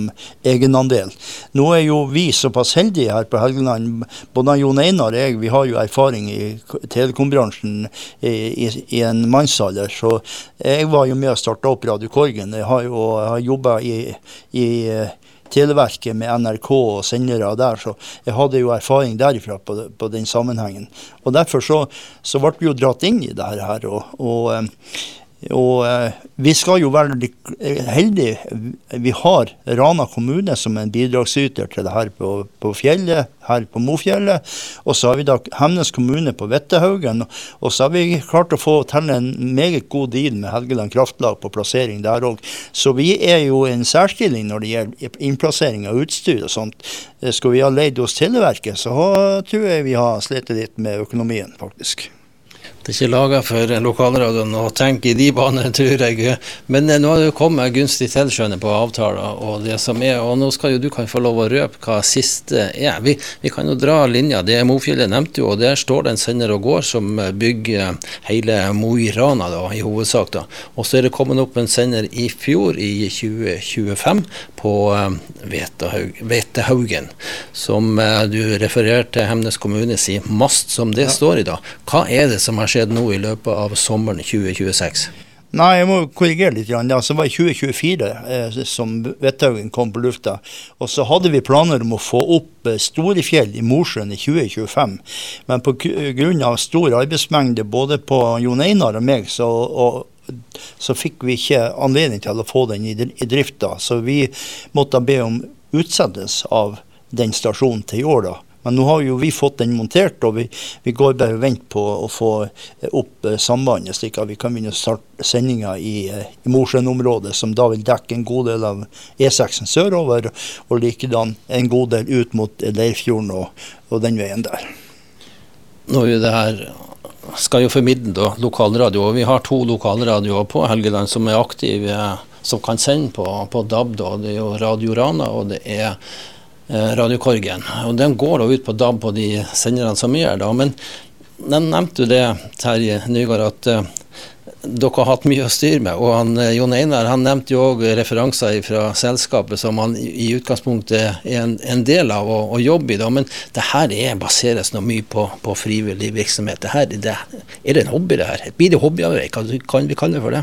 som egenandel. Nå jo vi såpass heldige her på Helgeland, både Jon Einar og jeg, vi har jo erfaring i telekombransjen i en mannsalder, så jeg var jo med å starte opp Radio Korgen. Jeg har jobbet i Televerket med NRK og sendere der, så jeg hadde jo erfaring derifra på den sammenhengen. Og derfor så ble vi jo dratt inn i det her, og vi skal jo være heldige. Vi har Rana kommune som en bidragsyter til det her på fjellet, her på Mofjellet, og så har vi da Hemnes kommune på Vettehaugen, og så har vi klart å få til en meget god deal med Helgeland Kraftlag på plassering der også. Så vi jo en særstilling når det gjelder innplassering av utstyr og sånt. Skal vi ha leid hos Televerket, så tror jeg vi har slitt litt med økonomien faktisk. Det ikke laget for lokalradioen å tenke i de banene, tror jeg. Men nå har det kommet gunstig tilskjønne på avtaler, og det som og nå skal jo du kan få lov å røpe hva siste Vi kan jo dra linja, det Mofjellet nevnte jo, og der står det en sender og går som bygger hele Mo i Rana da, i hovedsak da. Og så det kommet opp en sender i fjor, i 2025, på Vettehaugen, som du refererte til Hemnes kommunes i mast, som det står i da. Hva det som har skjedd nå i løpet av sommeren 2026? Nei, jeg må korrigere litt. Det var i 2024 som Vettehaugen kom på lufta. Og så hadde vi planer om å få opp Storefjell i Mosjøen i 2025. Men på grunn av stor arbeidsmengde både på Jon Einar og meg, så fikk vi ikke anledning til å få den i drift da. Så vi måtte be om utsettelse av den stasjonen til i år da. Men nå har jo vi fått den montert, og vi går bare og venter på å få opp sambandet, slik at vi kan begynne å starte sendinger i Mosjøen-området, som da vil dekke en god del av E6-en sørover, og likedan en god del ut mot Leirfjorden og den veien der. Nå jo det her skal jo formidle da, lokalradio, og vi har 2 lokalradioer på Helgeland som aktive, som kan sende på DAB, da. Det jo Radio Rana, og det Radio Korgen, og den går da ut på DAB på de senderne som da, men den nevnte jo det, Terje Nygaard, at dere har hatt mye å styre med, og Jon Einar, han nevnte jo også referanser fra selskapet som han i utgangspunktet en del av å jobbe i da, men det her baseres noe mye på frivillig virksomhet. Det her, det en hobby det her? Blir det hobby av det? Kan vi kalle det for det?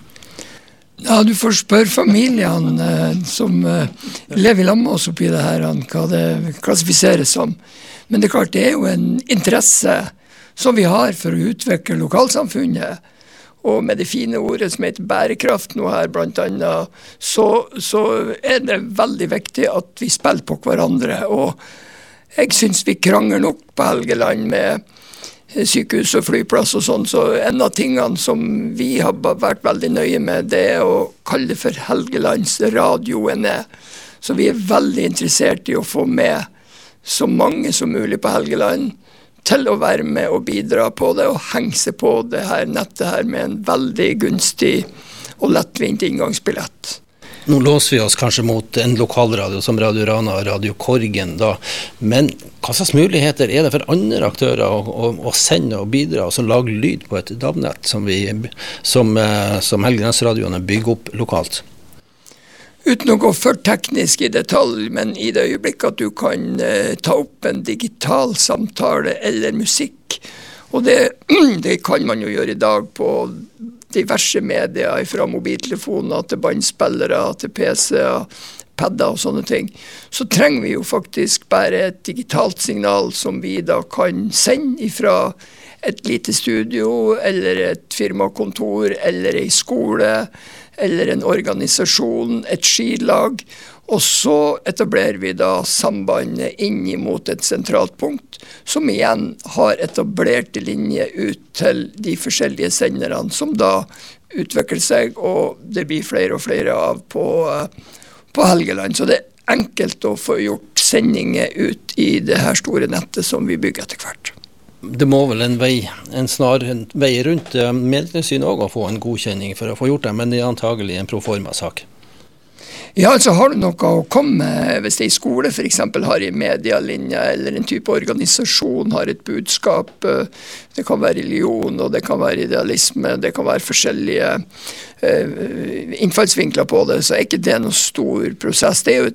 Ja, du får spørre familiene som lever i lag med oss oppi det her, hva det klassifiseres som. Men det er klart, det jo en interesse som vi har for å utvikle lokalsamfunnet. Og med det fine ordet som heter bærekraft nå her, blant annet, så det veldig viktig at vi spiller på hverandre. Og jeg synes vi krangler nok på Helgeland med sykehus og flyplass og sånn, så en av tingene som vi har vært veldig nøye med, det å kalle det for Helgelands radioene. Så vi veldig interessert i å få med så mange som mulig på Helgeland til å være med og bidra på det, og henge seg på det her nettet her med en veldig gunstig og lettvint inngangsbillett. Nå låser vi oss kanskje mot en lokalradio som Radio Rana og Radio Korgen da, men hva slags muligheter det for andre aktører å sende og bidra og så lage lyd på et DAB-nett som Helgelandsradioene bygger opp lokalt? Uten å gå for teknisk i detalj, men i det øyeblikk at du kan ta opp en digital samtale eller musikk, og det kan man jo gjøre i dag på diverse medier, fra mobiltelefoner til bandspillere, til PC-er, padder og sånne ting, så trenger vi jo faktisk bare et digitalt signal som vi da kan sende fra et lite studio, eller et firmakontor, eller en skole, eller en organisasjon, et skilag, og så etablerer vi da sambandet inn mot et sentralt punkt, som igjen har etablerte linjer ut til de forskjellige senderne, som da utvikler seg, og det blir flere og flere av på Helgeland. Så det enkelt å få gjort sendinger ut i det her store nettet som vi bygger etter hvert. Det må vel en vei rundt Medietilsynet også å få en godkjenning for å få gjort det, men det antagelig en proforma-sak. Ja, altså har du noe å komme med hvis det i skole for eksempel har en medialinje, eller en type organisasjon har et budskap, det kan være religion, og det kan være idealisme, det kan være forskjellige innfallsvinkler på det, så ikke det noen stor prosess. Det jo